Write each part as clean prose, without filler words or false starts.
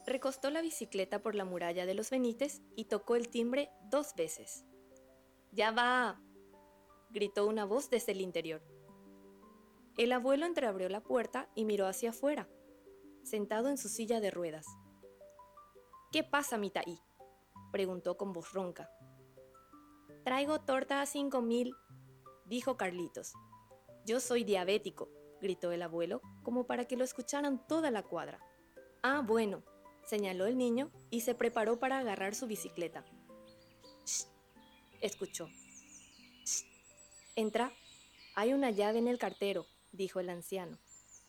Recostó la bicicleta por la muralla de los Benítez y tocó el timbre 2 veces. ¡Ya va!, gritó una voz desde el interior. El abuelo entreabrió la puerta y miró hacia afuera, sentado en su silla de ruedas. «¿Qué pasa, Mitaí?», preguntó con voz ronca. «Traigo torta a 5.000», dijo Carlitos. «Yo soy diabético», gritó el abuelo, como para que lo escucharan toda la cuadra. «Ah, bueno», señaló el niño y se preparó para agarrar su bicicleta. «Shh», escuchó. «Shh, entra, hay una llave en el cartero», dijo el anciano.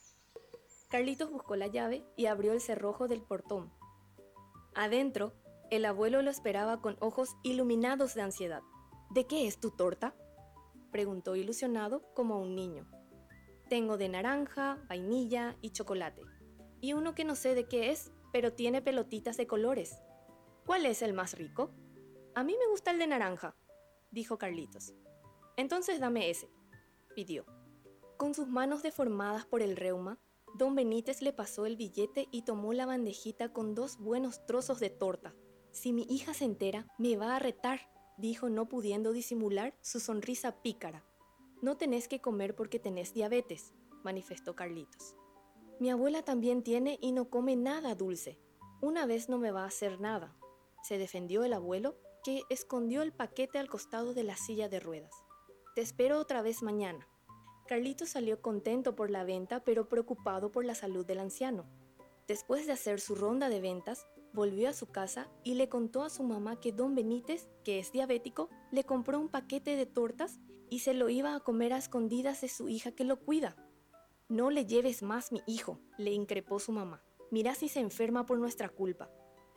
Carlitos buscó la llave y abrió el cerrojo del portón. Adentro, el abuelo lo esperaba con ojos iluminados de ansiedad. «¿De qué es tu torta?», preguntó ilusionado como un niño. «Tengo de naranja, vainilla y chocolate. Y uno que no sé de qué es, pero tiene pelotitas de colores. ¿Cuál es el más rico?». «A mí me gusta el de naranja», dijo Carlitos. «Entonces dame ese», pidió. Con sus manos deformadas por el reuma, don Benítez le pasó el billete y tomó la bandejita con 2 buenos trozos de torta. «Si mi hija se entera, me va a retar», dijo, no pudiendo disimular su sonrisa pícara. «No tenés que comer porque tenés diabetes», manifestó Carlitos. «Mi abuela también tiene y no come nada dulce. Una vez no me va a hacer nada», se defendió el abuelo, que escondió el paquete al costado de la silla de ruedas. «Te espero otra vez mañana». Carlitos salió contento por la venta, pero preocupado por la salud del anciano. Después de hacer su ronda de ventas, volvió a su casa y le contó a su mamá que don Benítez, que es diabético, le compró un paquete de tortas y se lo iba a comer a escondidas de su hija que lo cuida. «No le lleves más, mi hijo», le increpó su mamá. «Mira si se enferma por nuestra culpa».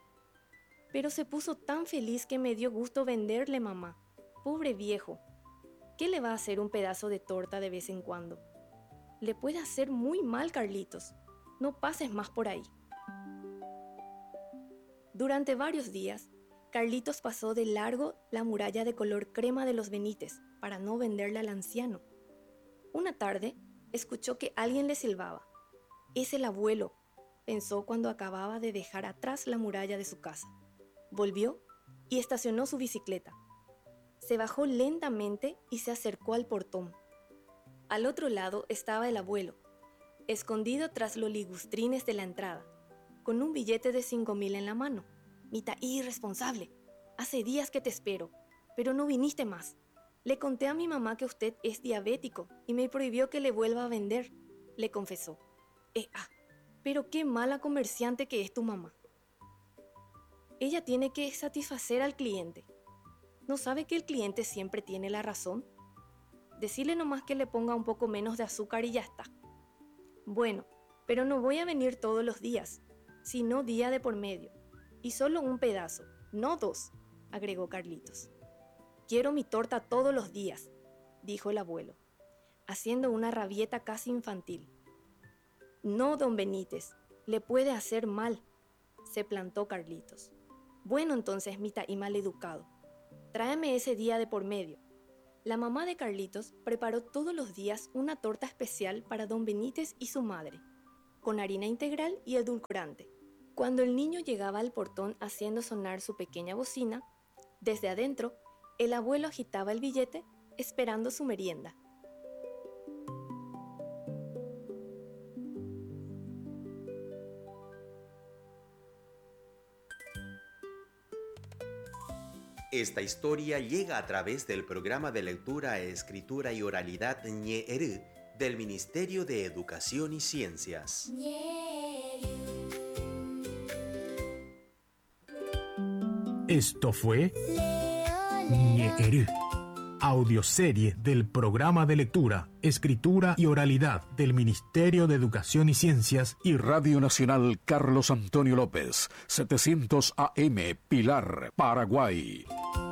«Pero se puso tan feliz que me dio gusto venderle, mamá. Pobre viejo. ¿Qué le va a hacer un pedazo de torta de vez en cuando? Le puede hacer muy mal, Carlitos. No pases más por ahí». Durante varios días, Carlitos pasó de largo la muralla de color crema de los Benítez para no venderle al anciano. Una tarde, escuchó que alguien le silbaba. «Es el abuelo», pensó cuando acababa de dejar atrás la muralla de su casa. Volvió y estacionó su bicicleta. Se bajó lentamente y se acercó al portón. Al otro lado estaba el abuelo, escondido tras los ligustrines de la entrada, con un billete de 5.000 en la mano. «Mitaí irresponsable, hace días que te espero, pero no viniste más. Le conté a mi mamá que usted es diabético y me prohibió que le vuelva a vender», le confesó. Pero qué mala comerciante que es tu mamá. Ella tiene que satisfacer al cliente. ¿No sabe que el cliente siempre tiene la razón? Decile nomás que le ponga un poco menos de azúcar y ya está». «Bueno, pero no voy a venir todos los días, sino día de por medio. Y solo un pedazo, no 2, agregó Carlitos. «Quiero mi torta todos los días», dijo el abuelo, haciendo una rabieta casi infantil. «No, don Benítez, le puede hacer mal», se plantó Carlitos. «Bueno, entonces, Mitaí maleducado, tráeme ese día de por medio». La mamá de Carlitos preparó todos los días una torta especial para don Benítez y su madre, con harina integral y edulcorante. Cuando el niño llegaba al portón haciendo sonar su pequeña bocina, desde adentro, el abuelo agitaba el billete esperando su merienda. Esta historia llega a través del programa de lectura, escritura y oralidad Ñe'erü del Ministerio de Educación y Ciencias. Esto fue Ñe'erü, audioserie del programa de lectura, escritura y oralidad del Ministerio de Educación y Ciencias y Radio Nacional Carlos Antonio López, 700 AM, Pilar, Paraguay.